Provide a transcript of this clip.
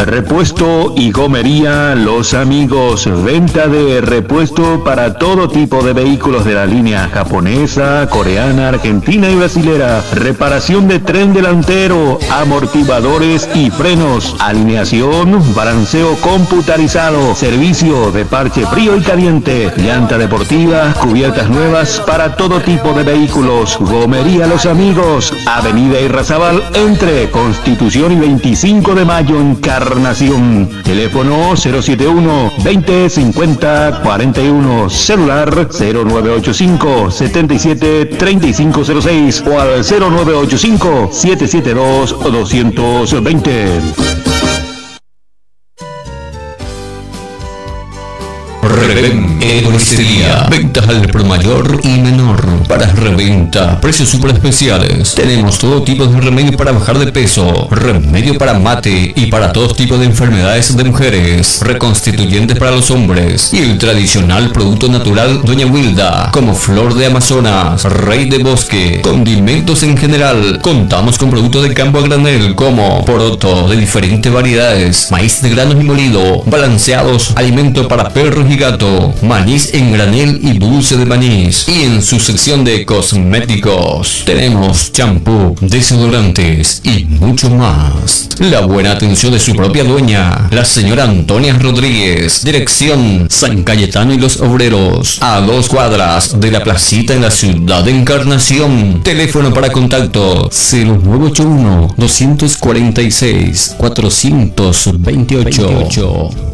Repuesto y gomería Los Amigos. Venta de repuesto para todo tipo de vehículos de la línea japonesa, coreana, argentina y brasilera. Reparación de tren delantero, amortiguadores y frenos. Alineación, balanceo computarizado. Servicio de parche frío y caliente. Llanta deportiva, cubiertas nuevas para todo tipo de vehículos. Gomería Los Amigos. Avenida Irrazabal entre Constitución y 25 de Mayo, Encarnación. Teléfono 071 20 50 41. Celular 0985 77 3506 o al 0985 772 220. Reven Herboristería. Ventas al por mayor y menor. Para reventa, precios super especiales. Tenemos todo tipo de remedio para bajar de peso, remedio para mate y para todos tipos de enfermedades de mujeres, reconstituyentes para los hombres y el tradicional producto natural Doña Wilda, como flor de Amazonas, rey de bosque, condimentos en general. Contamos con productos de campo a granel como poroto de diferentes variedades, maíz de granos y molido, balanceados, alimento para perros y gato, maíz en granel y dulce de maíz. Y en su sección de cosméticos tenemos champú, desodorantes y mucho más. La buena atención de su propia dueña, la señora Antonia Rodríguez. Dirección San Cayetano y los Obreros, a 2 cuadras de la placita en la ciudad de Encarnación. Teléfono para contacto 0981 246 428.